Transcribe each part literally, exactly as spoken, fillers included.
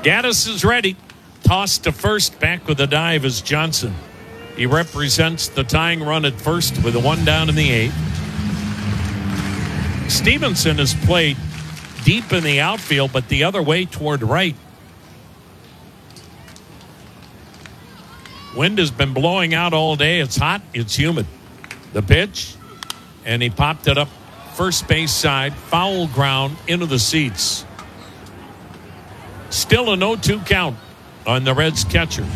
Gaddis is ready. Toss to first. Back with a dive is Johnson. He represents the tying run at first with a one down in the eighth. Stevenson has played deep in the outfield, but the other way toward right. Wind has been blowing out all day. It's hot. It's humid. The pitch, and he popped it up first base side, foul ground into the seats. Still an oh two count on the Reds catcher.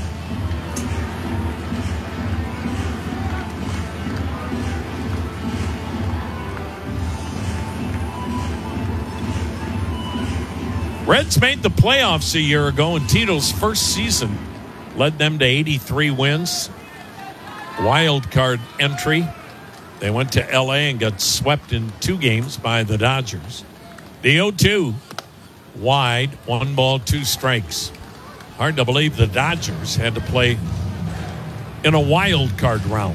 Reds made the playoffs a year ago in Tito's first season. Led them to eighty-three wins. Wild card entry. They went to L A and got swept in two games by the Dodgers. The oh two. Wide, one ball, two strikes. Hard to believe the Dodgers had to play in a wild card round.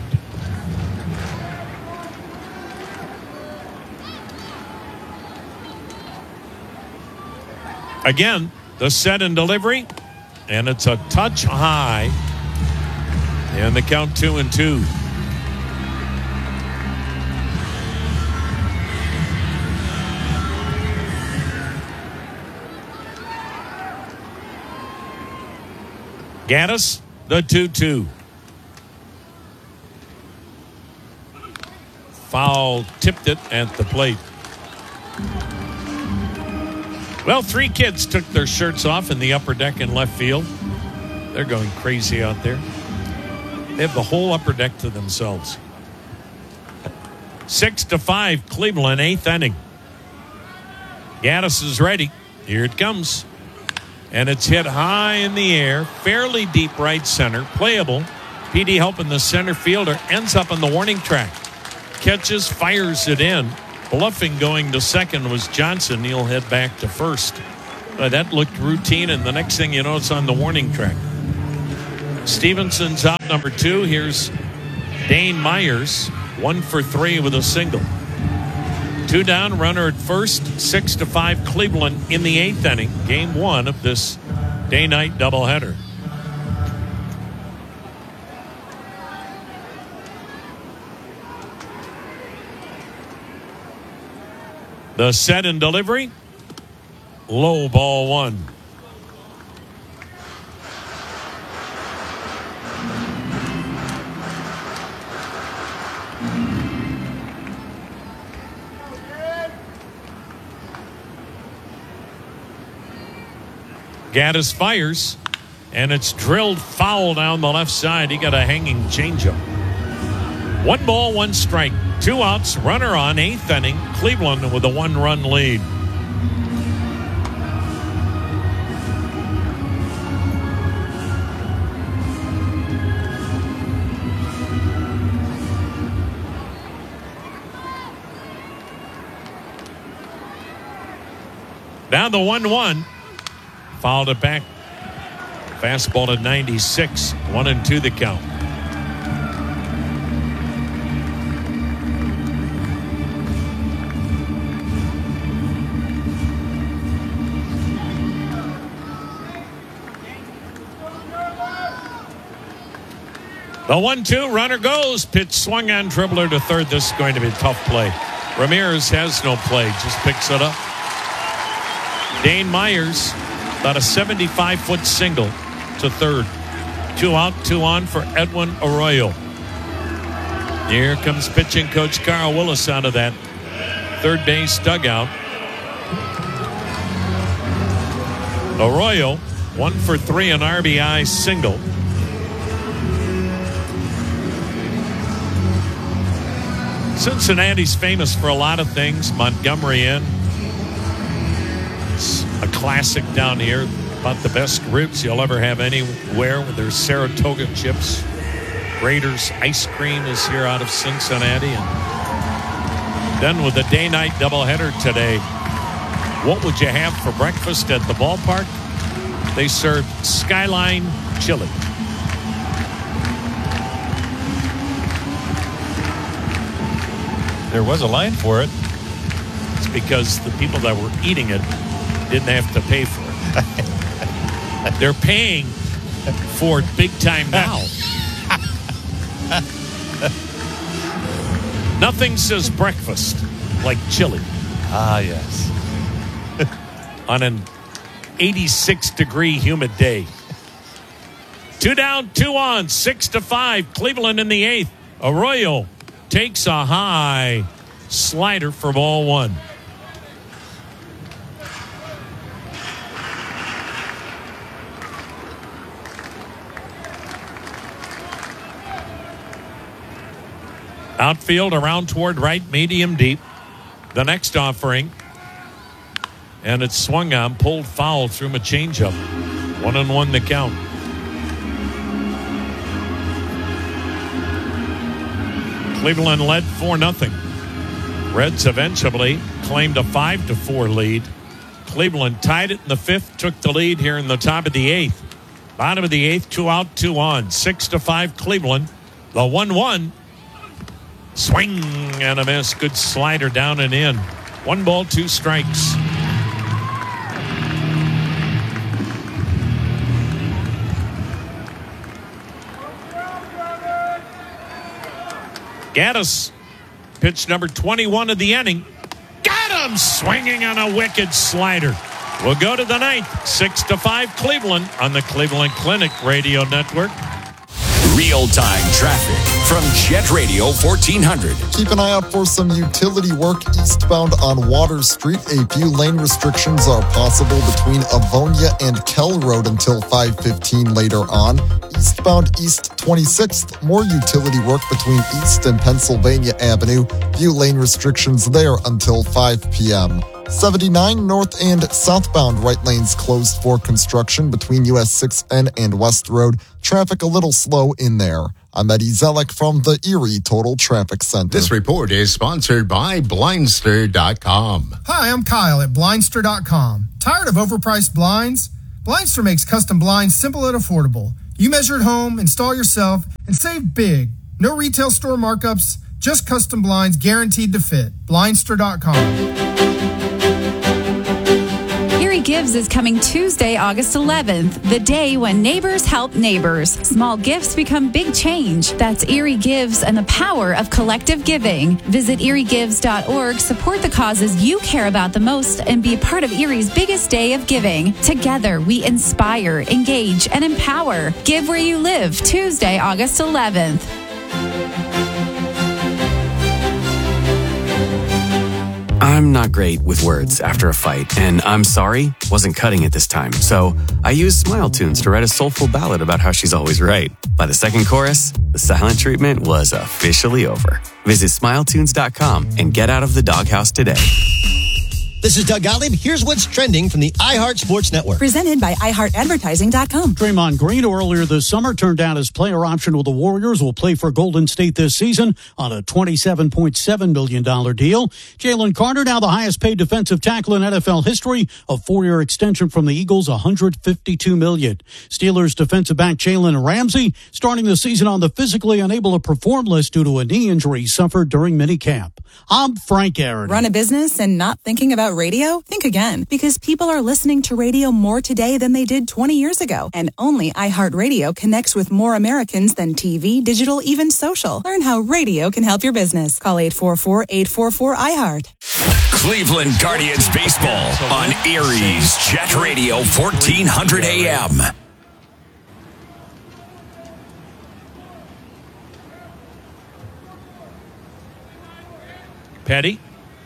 Again, the set and delivery, and it's a touch high, and the count two and two. Gaddis, the two two. Foul tipped it at the plate. Well, three kids took their shirts off in the upper deck in left field. They're going crazy out there. They have the whole upper deck to themselves. Six to five, Cleveland, eighth inning. Gaddis is ready. Here it comes. And it's hit high in the air, fairly deep right center, playable. P D helping the center fielder, ends up on the warning track. Catches, fires it in. Bluffing going to second was Johnson. He'll head back to first. Uh, that looked routine, and the next thing you know, it's on the warning track. Stevenson's out number two. Here's Dane Myers, one for three with a single. Two down, runner at first, six to five, Cleveland in the eighth inning, game one of this day-night doubleheader. The set and delivery, low ball one. Gaddis fires, and it's drilled foul down the left side. He got a hanging changeup. One ball, one strike. Two outs, runner on, eighth inning. Cleveland with a one-run lead. Now the one one. Fouled it back. Fastball at ninety-six. One and two the count. The one two, runner goes. Pitch swung on, dribbler to third. This is going to be a tough play. Ramirez has no play, just picks it up. Dane Myers, about a seventy-five foot single to third. Two out, two on for Edwin Arroyo. Here comes pitching coach Carl Willis out of that third base dugout. Arroyo, one for three, an R B I single. Cincinnati's famous for a lot of things. Montgomery Inn. It's a classic down here. About the best ribs you'll ever have anywhere with their Saratoga chips. Raiders ice cream is here out of Cincinnati. And then with the day-night doubleheader today, what would you have for breakfast at the ballpark? They served Skyline chili. There was a line for it. It's because the people that were eating it didn't have to pay for it. They're paying for it big time now. Nothing says breakfast like chili. Ah, yes. On an eighty-six degree humid day. Two down, two on, six to five. Cleveland in the eighth. Arroyo takes a high slider for ball one. Outfield around toward right, medium deep. The next offering. And it's swung on, pulled foul through a changeup. One and one the count. Cleveland led four nothing. Reds eventually claimed a five to four lead. Cleveland tied it in the fifth, took the lead here in the top of the eighth. Bottom of the eighth, two out, two on. Six to five Cleveland. The one one. Swing and a miss. Good slider down and in. One ball, two strikes. Gaddis, pitch number twenty-one of the inning. Got him! Swinging on a wicked slider. We'll go to the ninth. Six to five Cleveland on the Cleveland Clinic Radio Network. Real-time traffic from Jet Radio fourteen hundred. Keep an eye out for some utility work eastbound on Water Street. A few lane restrictions are possible between Avonia and Kell Road until five fifteen later on. Eastbound East twenty-sixth, more utility work between East and Pennsylvania Avenue. Few lane restrictions there until five p.m. seventy-nine north and southbound right lanes closed for construction between U S six N and West Road. Traffic a little slow in there. I'm Eddie Zellick from the Erie Total Traffic Center. This report is sponsored by Blindster dot com. Hi, I'm Kyle at Blindster dot com. Tired of overpriced blinds? Blindster makes custom blinds simple and affordable. You measure at home, install yourself, and save big. No retail store markups, just custom blinds guaranteed to fit. Blindster dot com. Erie Gives is coming Tuesday, August eleventh, the day when neighbors help neighbors. Small gifts become big change. That's Erie Gives and the power of collective giving. Visit erie gives dot org, support the causes you care about the most, and be a part of Erie's biggest day of giving. Together, we inspire, engage, and empower. Give where you live, Tuesday, August eleventh. I'm not great with words after a fight, and I'm sorry wasn't cutting it this time. So I used Smile Tunes to write a soulful ballad about how she's always right. By the second chorus, the silent treatment was officially over. Visit smile tunes dot com and get out of the doghouse today. This is Doug Gottlieb. Here's what's trending from the iHeart Sports Network. Presented by i heart advertising dot com. Draymond Green earlier this summer turned down his player option with the Warriors. Will play for Golden State this season on a twenty-seven point seven million dollars deal. Jalen Carter, now the highest paid defensive tackle in N F L history, a four-year extension from the Eagles, one hundred fifty-two million dollars. Steelers defensive back Jalen Ramsey starting the season on the physically unable to perform list due to a knee injury he suffered during minicamp. I'm Frank Aaron. Run a business and not thinking about radio? Think again, because people are listening to radio more today than they did twenty years ago. And only iHeartRadio connects with more Americans than T V, digital, even social. Learn how radio can help your business. Call eight four four, eight four four, I heart. Cleveland Guardians baseball on Erie's Jet Radio fourteen hundred A M. Petty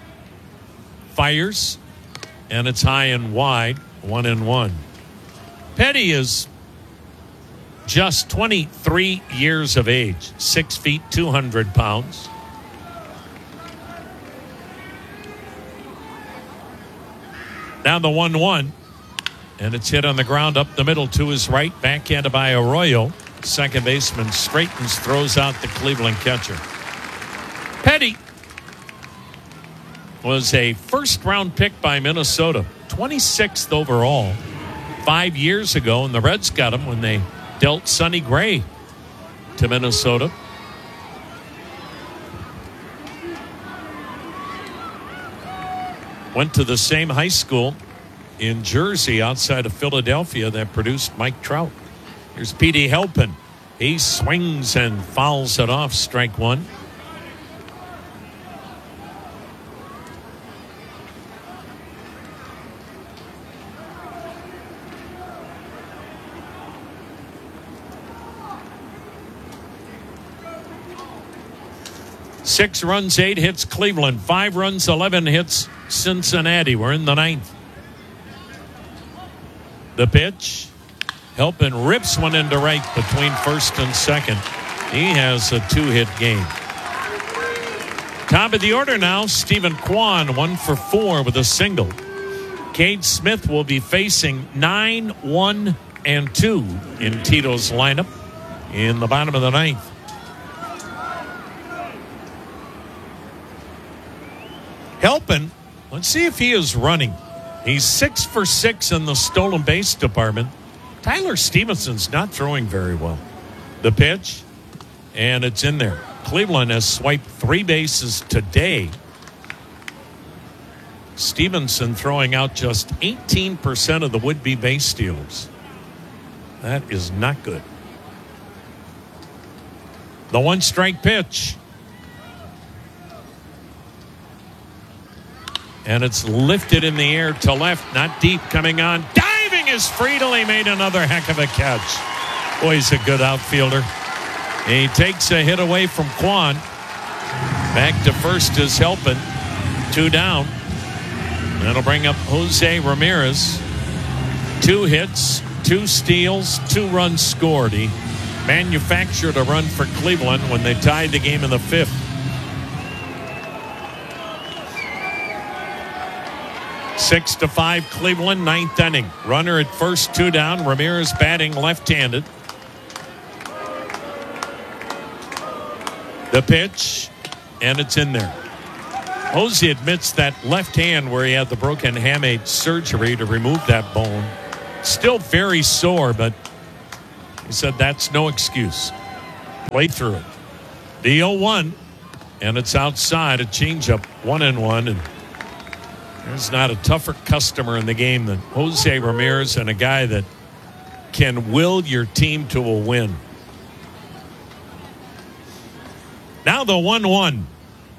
fires, and it's high and wide, one and one. Petty is just twenty-three years of age, six feet, two hundred pounds. Now the one one, and it's hit on the ground up the middle to his right, backhanded by Arroyo. Second baseman straightens, throws out the Cleveland catcher. Petty was a first-round pick by Minnesota, twenty-sixth overall, five years ago, and the Reds got him when they dealt Sonny Gray to Minnesota. Went to the same high school in Jersey outside of Philadelphia that produced Mike Trout. Here's Petey Helpin. He swings and fouls it off, strike one. Six runs, eight hits Cleveland. Five runs, eleven hits Cincinnati. We're in the ninth. The pitch. Helpin rips one into right between first and second. He has a two-hit game. Top of the order now, Stephen Kwan, one for four with a single. Cade Smith will be facing nine, one, and two in Tito's lineup in the bottom of the ninth. Helpin, let's see if he is running. He's six for six in the stolen base department. Tyler Stevenson's not throwing very well. The pitch, and it's in there. Cleveland has swiped three bases today. Stevenson throwing out just eighteen percent of the would-be base stealers. That is not good. The one-strike pitch. And it's lifted in the air to left, not deep, coming on. Diving is Friedel. He made another heck of a catch. Boy, he's a good outfielder. He takes a hit away from Kwan. Back to first is Helpin. Two down. That'll bring up Jose Ramirez. Two hits, two steals, two runs scored. He manufactured a run for Cleveland when they tied the game in the fifth. Six to five, Cleveland, ninth inning. Runner at first, two down. Ramirez batting left-handed. The pitch, and it's in there. Jose admits that left hand where he had the broken hamate surgery to remove that bone. Still very sore, but he said that's no excuse. Play through it. The oh one, and it's outside, a changeup, one and one, and there's not a tougher customer in the game than Jose Ramirez, and a guy that can will your team to a win. Now the one one.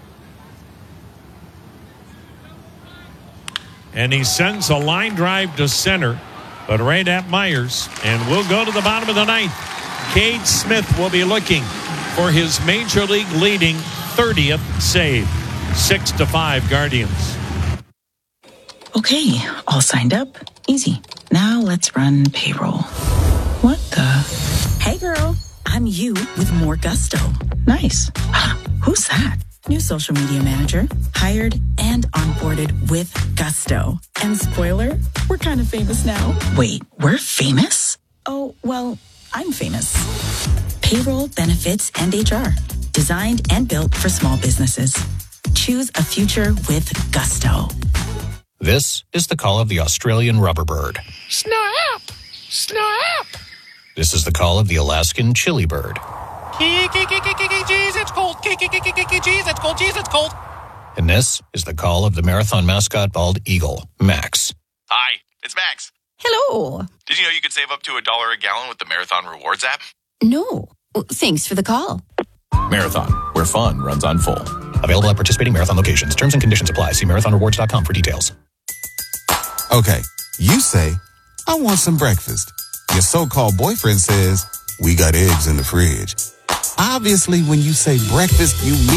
And he sends a line drive to center, but right at Myers, and we'll go to the bottom of the ninth. Cade Smith will be looking for his major league leading thirtieth save. Six to five, Guardians. Okay, all signed up. Easy. Now let's run payroll. What the? Hey girl, I'm you with more gusto. Nice. Who's that? New social media manager, hired and onboarded with gusto. And spoiler, we're kind of famous now. Wait, we're famous? Oh, well, I'm famous. Payroll, benefits, and H R. Designed and built for small businesses. Choose a future with gusto. This is the call of the Australian rubber bird. Snap! Snap! This is the call of the Alaskan chili bird. Jeez, it's cold. Jeez, it's cold. Jeez, it's cold. And this is the call of the marathon mascot bald eagle, Max. Hi, it's Max. Hello. Did you know you could save up to a dollar a gallon with the Marathon Rewards app? No. Thanks for the call. Marathon, where fun runs on full. Available at participating Marathon locations. Terms and conditions apply. See marathon rewards dot com for details. Okay, you say, I want some breakfast. Your so-called boyfriend says, we got eggs in the fridge. Obviously, when you say breakfast, you mean